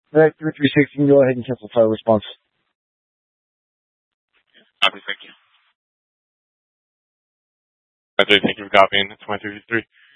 All right, 336, you can go ahead and cancel file response. Copy, thank you. I do thank you for copying. It's my 33.